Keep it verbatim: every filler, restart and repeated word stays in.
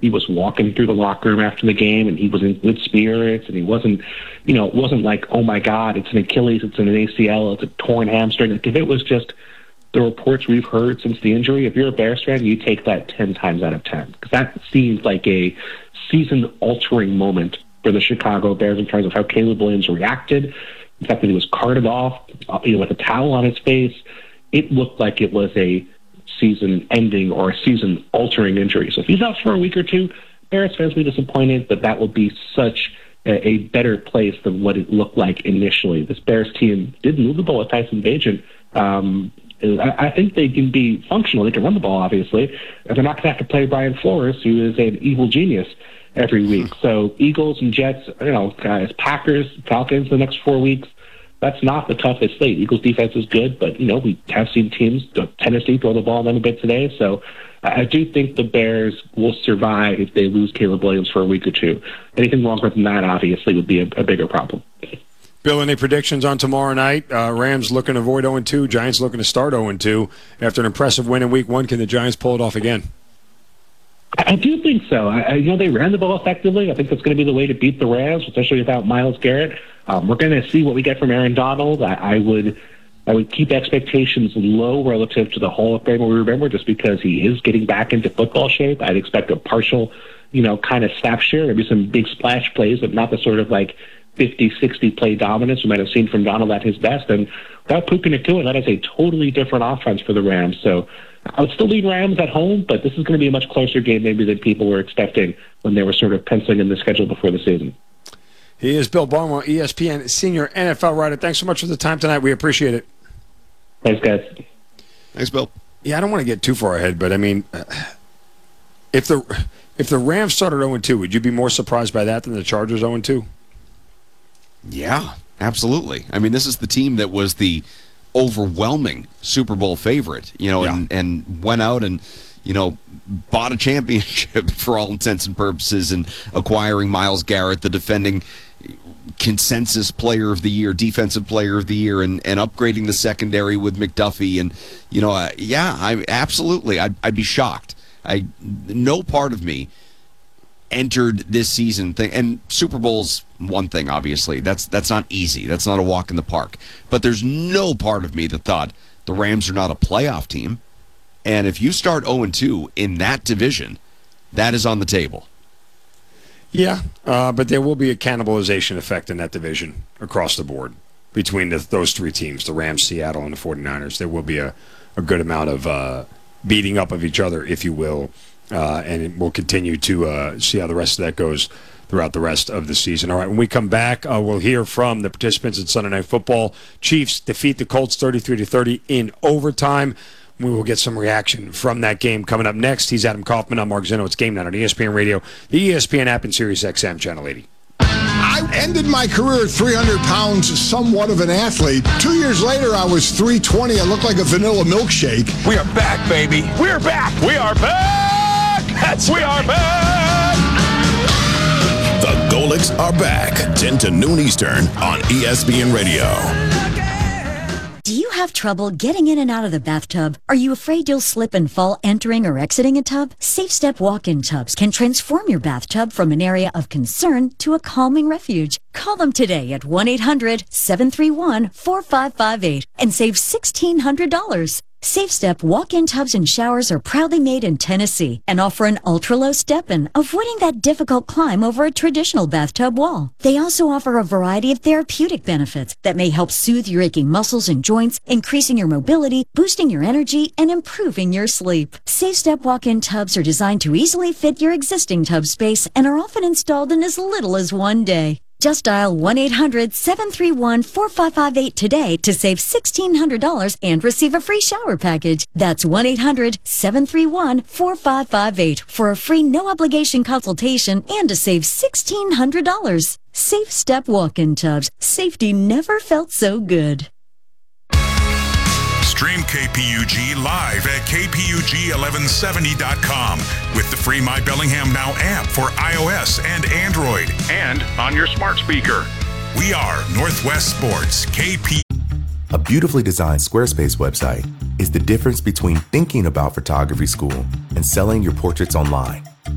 he was walking through the locker room after the game and he was in good spirits and he wasn't, you know, it wasn't like, oh my God, it's an Achilles, it's an A C L, it's a torn hamstring. Like if it was just the reports we've heard since the injury, if you're a Bears fan, you take that ten times out of ten. Because that seems like a season-altering moment for the Chicago Bears in terms of how Caleb Williams reacted, the fact that he was carted off, you know, with a towel on his face. It looked like it was a season-ending or a season-altering injury. So if he's out for a week or two, Bears fans will be disappointed, but that will be such a, a better place than what it looked like initially. This Bears team did move the ball with Tyson Bagent. Um, I, I think they can be functional. They can run the ball, obviously. And they're not going to have to play Brian Flores, who is an evil genius, every week. So Eagles and Jets, you know, guys, Packers, Falcons the next four weeks, that's not the toughest slate. Eagles defense is good, but, you know, we have seen teams, Tennessee, throw the ball on them a bit today. So I do think the Bears will survive if they lose Caleb Williams for a week or two. Anything longer than that, obviously, would be a, a bigger problem. Bill, any predictions on tomorrow night? Uh, Rams looking to avoid oh and two. Giants looking to start oh and two. After an impressive win in week one, can the Giants pull it off again? I do think so. I, I, you know, they ran the ball effectively. I think that's going to be the way to beat the Rams, especially without Myles Garrett. Um, we're going to see what we get from Aaron Donald. I, I would I would keep expectations low relative to the Hall of Famer we remember, just because he is getting back into football shape. I'd expect a partial, you know, kind of snap share, maybe some big splash plays, but not the sort of like fifty, sixty play dominance we might have seen from Donald at his best. And without Puka Nacua, that is a totally different offense for the Rams. So I would still lead Rams at home, but this is going to be a much closer game maybe than people were expecting when they were sort of penciling in the schedule before the season. He is Bill Barnwell, E S P N senior N F L writer. Thanks so much for the time tonight. We appreciate it. Thanks, guys. Thanks, Bill. Yeah, I don't want to get too far ahead, but I mean, if the if the Rams started oh and two, would you be more surprised by that than the Chargers oh and two? Yeah, absolutely. I mean, this is the team that was the overwhelming Super Bowl favorite, you know, yeah. and, and went out and, you know, bought a championship for all intents and purposes, and acquiring Myles Garrett, the defending consensus player of the year, defensive player of the year, and, and upgrading the secondary with McDuffie. And, you know, uh, yeah, I absolutely, I'd, I'd be shocked. I no part of me entered this season thing, and Super Bowl's one thing, obviously. That's that's not easy. That's not a walk in the park. But there's no part of me that thought the Rams are not a playoff team. And if you start oh and two in that division, that is on the table. Yeah, uh, but there will be a cannibalization effect in that division across the board between the, those three teams, the Rams, Seattle, and the forty-niners. There will be a, a good amount of uh, beating up of each other, if you will, uh, and we'll continue to uh, see how the rest of that goes throughout the rest of the season. All right, when we come back, uh, we'll hear from the participants in Sunday Night Football. Chiefs defeat the Colts thirty-three to thirty in overtime. We will get some reaction from that game coming up next. He's Adam Kaufman. I'm Mark Zinno. It's Game Night on E S P N Radio, the E S P N app, and Sirius X M Channel eighty. I ended my career at three hundred pounds, somewhat of an athlete. Two years later, I was three twenty. I looked like a vanilla milkshake. We are back, baby. We're back. We are back. That's we are back. The Golics are back, ten to noon Eastern on E S P N Radio. Do you have trouble getting in and out of the bathtub? Are you afraid you'll slip and fall entering or exiting a tub? Safe Step walk-in tubs can transform your bathtub from an area of concern to a calming refuge. Call them today at one eight hundred seven three one four five five eight and save sixteen hundred dollars. Safe Step walk-in tubs and showers are proudly made in Tennessee and offer an ultra-low step-in, avoiding that difficult climb over a traditional bathtub wall. They also offer a variety of therapeutic benefits that may help soothe your aching muscles and joints, increasing your mobility, boosting your energy, and improving your sleep. Safe Step walk-in tubs are designed to easily fit your existing tub space and are often installed in as little as one day. Just dial one eight hundred seven three one four five five eight today to save sixteen hundred dollars and receive a free shower package. That's one eight hundred seven three one four five five eight for a free no-obligation consultation and to save sixteen hundred dollars. Safe Step walk-in tubs. Safety never felt so good. Stream K P U G live at K P U G eleven seventy dot com with the free My Bellingham Now app for iOS and Android and on your smart speaker. We are Northwest Sports, K P. A beautifully designed Squarespace website is the difference between thinking about photography school and selling your portraits online.